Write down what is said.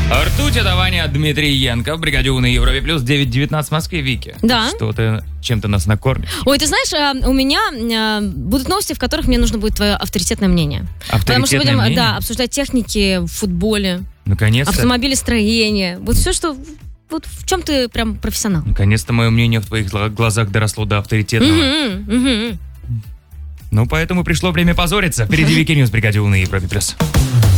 Ртуть, это Ваня Дмитриенко в бригаде У на Европе плюс 9:19 в Москве. Вики, Да. что ты чем-то нас накормишь? Ой, ты знаешь, у меня будут новости, в которых мне нужно будет твое авторитетное мнение. Потому что будем обсуждать техники в футболе, Наконец-то. автомобилестроение. Вот все, что... Вот в чем ты прям профессионал. Наконец-то мое мнение в твоих глазах доросло до авторитетного. Ну, поэтому пришло время позориться. Впереди Вики Ньюс в бригаде У на Европе плюс.